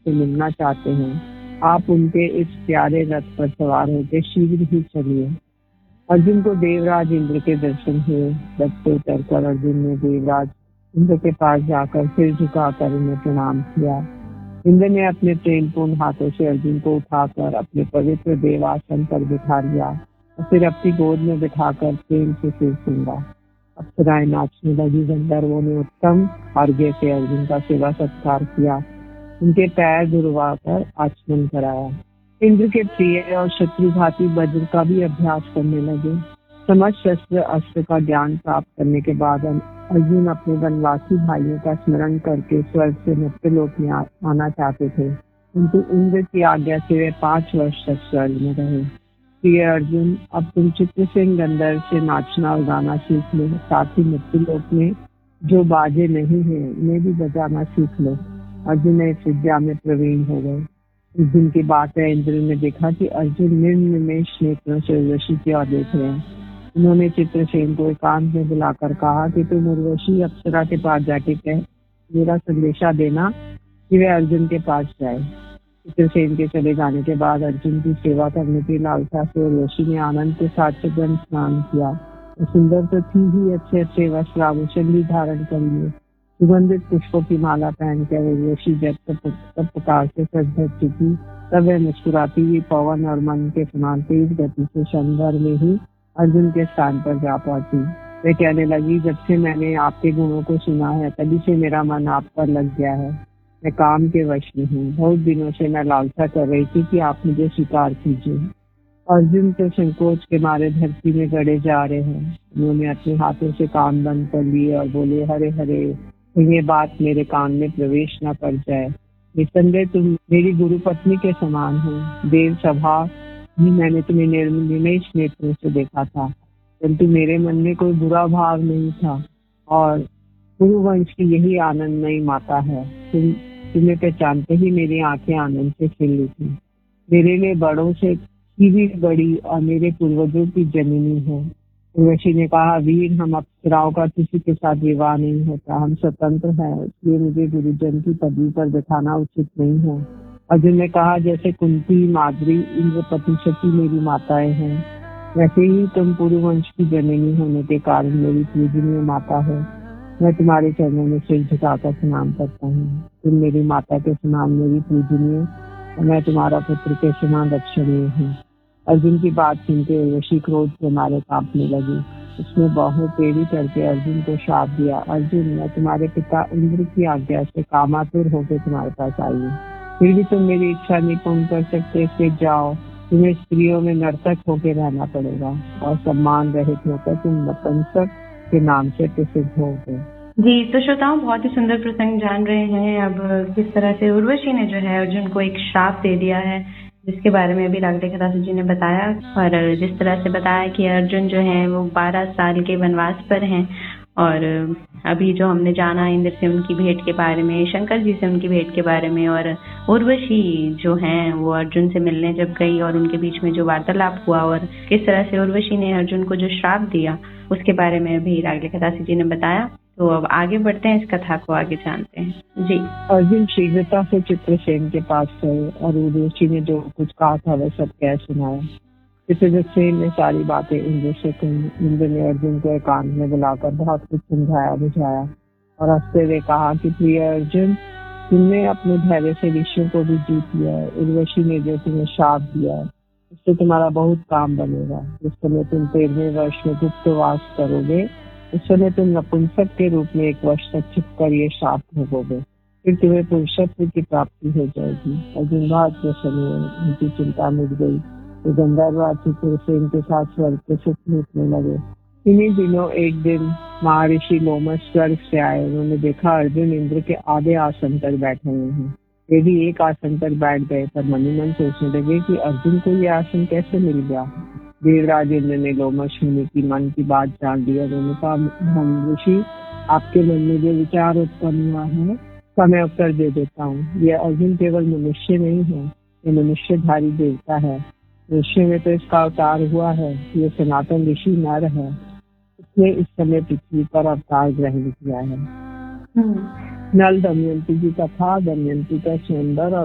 आपसे मिलना चाहते हैं। आप उनके इस प्यारे रथ पर सवार होकर शीघ्र ही चलिए। अर्जुन को देवराज इंद्र के दर्शन हुए। रथ से उतरकर अर्जुन ने देवराज इंद्र के पास जाकर सिर झुकाकर उन्हें प्रणाम किया। इंद्र ने अपने प्रेमपूर्ण हाथों से अर्जुन को उठाकर अपने पवित्र देवासन पर बिठा लिया और फिर अपनी गोद में बिठाकर प्रेम से सिर सूंघा। अप्सराएं नाचने लगी। गंधर्वों ने उत्तम अर्घ्य से अर्जुन का सेवा सत्कार किया। उनके पैर धुलवाकर आचमन कराया। इंद्र के प्रिय और शत्रुघाती वज्र का भी अभ्यास करने लगे। समस्त शस्त्र अस्त्र का ज्ञान प्राप्त करने के बाद अर्जुन अपने वनवासी भाइयों का स्मरण करके स्वर्ग से मृत्युलोक में आना चाहते थे, किंतु इंद्र की आज्ञा से वे 5 वर्ष तक स्वर्ग में रहे। प्रिय अर्जुन, अब तुम चित्रसेन गंधर्व से नाचना और गाना सीख लो। साथ ही मृत्युलोक में जो बाजे नहीं है उन्हें भी बजाना सीख लो। अर्जुन इस विद्या में प्रवीण हो गए। इस दिन की बात है, इंद्र ने देखा कि अर्जुन निर्निमेष नेत्रों से उर्वशी की ओर देख रहे हैं। उन्होंने चित्रसेन को एकांत में बुलाकर कहा कि तुम उर्वशी अप्सरा के पास जाके कह मेरा संदेशा देना कि वे अर्जुन के पास जाए। चित्रसेन के चले जाने के बाद अर्जुन की सेवा करने की लालसा से उर्वशी ने आनंद के साथ चंदन स्नान किया। सुंदर तो थी ही, अच्छे अच्छे वस्त्र आभूषण भी धारण कर लिए। सुगंधित पुष्पों की माला पहनकर उर्वशी जब प्रकार से सज धज चुकी, तब वह मुस्कुराती हुई पवन और मन के समान तेज गति से क्षण में ही अर्जुन के स्थान पर जा पहुंची। वे कहने लगी, जब से मैंने आपके गुणों को सुना है तभी से मेरा मन आप पर लग गया है। मैं काम के वश में हूँ। बहुत दिनों से मैं लालसा कर रही थी कि आप मुझे स्वीकार कीजिए। अर्जुन तो संकोच के मारे धरती में गड़े जा रहे हैं। उन्होंने अपने हाथों से कान बंद कर लिए और बोले, हरे हरे, ये बात मेरे कान में प्रवेश न कर जाए। निसंदेह तुम मेरी गुरु पत्नी के समान हो। देव सभा ही मैंने तुम्हें निर्निमेष नेत्रों से देखा था, परंतु मेरे मन में कोई बुरा भाव नहीं था और कुरुवंश की यही आनंदमयी माता है। तुम्हें पहचानते ही मेरी आंखें आनंद से खिल उठी। मेरे लिए बड़ों से भी बड़ी और मेरे पूर्वजों की जननी है। उर्वशी ने कहा, वीर, हम अप्सराओं का किसी के साथ विवाह नहीं होता। हम स्वतंत्र हैं, इसलिए मुझे गुरुजन की पदवी पर बिठाना उचित नहीं है। अर्जुन ने कहा, जैसे कुंती, माद्री, इंद्रपति, शची मेरी माताएं हैं, वैसे ही तुम पुरुवंश की जननी होने के कारण मेरी पूजनीय माता है। मैं तुम्हारे चरणों में सिर झुकाकर प्रणाम करता हूँ। तुम मेरी माता के समान मेरी पूजनीय और मैं तुम्हारा पुत्र के समान रक्षणीय हूँ। अर्जुन की बात सुनते उर्वशी क्रोध के मारे कांपने लगी। उसने बाहों टेढ़ी करके अर्जुन को शाप दिया, अर्जुन, मैं तुम्हारे पिता इंद्र की आज्ञा से कामातुर होकर तुम्हारे पास आई हूँ, फिर भी तुम मेरी इच्छा नहीं पूर्ण कर सकते। इसलिए जाओ, तुम्हें स्त्रियों में नर्तक होकर रहना पड़ेगा और सम्मान रहित होकर तुम नपुंसक के नाम से प्रसिद्ध होगे। जी, तो श्रोताओं, बहुत ही सुंदर प्रसंग जान रहे हैं अब किस तरह से उर्वशी ने जो है अर्जुन को एक शाप दे दिया है, जिसके बारे में अभी लाडली खदासी जी ने बताया। और जिस तरह से बताया कि अर्जुन जो है वो 12 साल के वनवास पर हैं और अभी जो हमने जाना इंद्र से उनकी भेंट के बारे में, शंकर जी से उनकी भेंट के बारे में, और उर्वशी जो हैं वो अर्जुन से मिलने जब गई और उनके बीच में जो वार्तालाप हुआ और किस तरह से उर्वशी ने अर्जुन को जो श्राप दिया, उसके बारे में भी लाडली खदासी जी ने बताया। तो अब आगे बढ़ते हैं, इस कथा को आगे जानते हैं। जी, अर्जुन शीघ्रता से चित्रसेन के पास गए और उर्वशी ने जो कुछ कहा था वह सब कह सुनाया। चित्रसेन ने सारी बातें इंद्र से कही। इंद्र ने अर्जुन को एकांत में बुलाकर बहुत कुछ समझाया बुझाया और हंसते हुए कहा कि प्रिय अर्जुन, तुमने अपने धैर्य से ऋषियों को भी जीत लिया है। उर्वशी ने जो तुम्हें शाप दिया है उससे तुम्हारा बहुत काम बनेगा। जिस समय तुम 13वें वर्ष में गुप्तवास करोगे, उस समय तुम नपुंसक के रूप में 1 वर्ष तक छिपकर ये शाप भोगोगे, फिर तुम्हें पुरुषत्व की प्राप्ति हो जाएगी। अर्जुन बहुत प्रसन्न हुए, उनकी चिंता मिट गई। तो गंधर्व चित्रसेन के साथ स्वर्ग के सुख लूटने लगे। इन्हीं दिनों एक दिन महर्षि लोमश स्वर्ग से आए। उन्होंने देखा अर्जुन इंद्र के आधे आसन पर बैठे हुए हैं। वे भी एक आसन पर बैठ गए, पर मन ही मन सोचने लगे कि अर्जुन को यह आसन कैसे मिल गया। देवराज इंद्र ने लोमश मुनि की मन की बात जान ली और उन्होंने कहा, ऋषि, आपके मन में जो विचार उत्पन्न हुआ है उसका मैं उत्तर दे देता हूँ। यह अर्जुन केवल मनुष्य नहीं है, ये मनुष्यधारी देवता है। ऋषि में तो इसका अवतार हुआ है। ये सनातन ऋषि नर है, इसने इस समय पृथ्वी पर अवतार ग्रहण किया है। नल दमयंती की कथा। दमयंती का सुंदर और